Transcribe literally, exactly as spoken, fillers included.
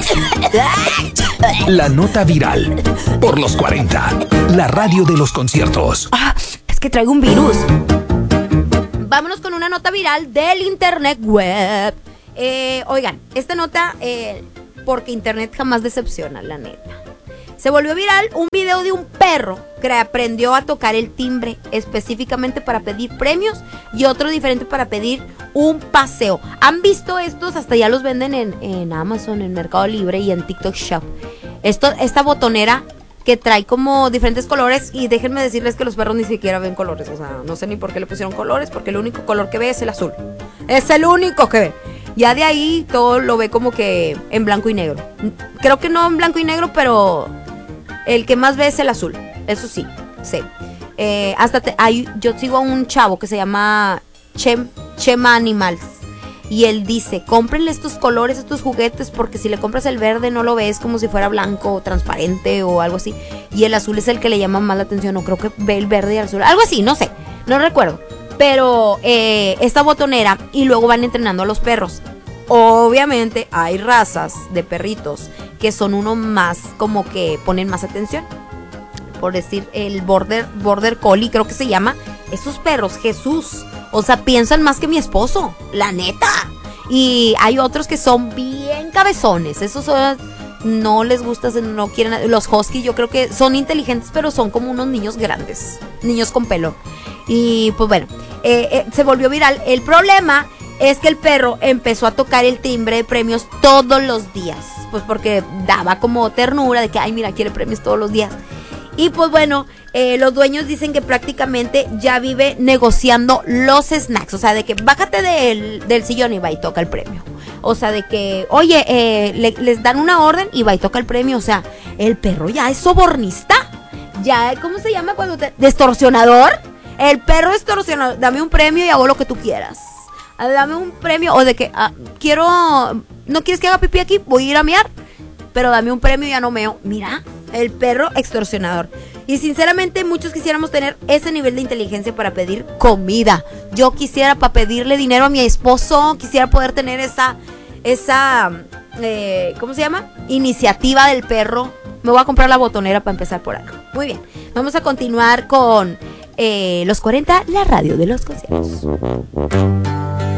La nota viral por los cuarenta. La radio de los conciertos. Ah, es que traigo un virus. Vámonos con una nota viral del internet web. Eh, oigan, esta nota, eh, porque internet jamás decepciona, la neta. Se volvió viral un video de un perro que aprendió a tocar el timbre específicamente para pedir premios y otro diferente para pedir un paseo. ¿Han visto estos? Hasta ya los venden en, en Amazon, en Mercado Libre y en TikTok Shop. Esto, esta botonera que trae como diferentes colores, y déjenme decirles que los perros ni siquiera ven colores. O sea, no sé ni por qué le pusieron colores, porque el único color que ve es el azul. Es el único que ve. Ya de ahí todo lo ve como que en blanco y negro. Creo que no en blanco y negro, pero el que más ve es el azul. Eso sí, sí. Eh, hasta te, hay, yo sigo a un chavo que se llama Chem, Chema Animals. Y él dice, cómprenle estos colores, estos juguetes, porque si le compras el verde no lo ves como si fuera blanco o transparente o algo así. Y el azul es el que le llama más la atención, o creo que ve el verde y el azul. Algo así, no sé, no recuerdo. Pero eh, esta botonera, y luego van entrenando a los perros. Obviamente hay razas de perritos que son uno más, como que ponen más atención. Por decir, el border, border collie creo que se llama. Esos perros, Jesús, o sea, piensan más que mi esposo, la neta. Y hay otros que son bien cabezones. Esos son, no les gusta, no quieren. Los husky yo creo que son inteligentes, pero son como unos niños grandes, niños con pelo. Y pues bueno, eh, eh, se volvió viral. El problema es que el perro empezó a tocar el timbre de premios todos los días. Pues porque daba como ternura de que, ay, mira, quiere premios todos los días. Y pues bueno, eh, los dueños dicen que prácticamente ya vive negociando los snacks. O sea, de que bájate del, del sillón y va y toca el premio. O sea, de que, oye, eh, le, les dan una orden y va y toca el premio. O sea, el perro ya es sobornista. Ya, ¿cómo se llama cuando te...? ¿Extorsionador? El perro extorsionador. Dame un premio y hago lo que tú quieras. Dame un premio. O de que, ah, quiero... ¿No quieres que haga pipí aquí? Voy a ir a mear. Pero dame un premio y ya no meo. Mira, el perro extorsionador. Y sinceramente muchos quisiéramos tener ese nivel de inteligencia para pedir comida. Yo quisiera para pedirle dinero a mi esposo. Quisiera poder tener esa, esa, eh, ¿cómo se llama? Iniciativa del perro. Me voy a comprar la botonera para empezar por algo. Muy bien, vamos a continuar con eh, los cuarenta, la radio de los conciertos.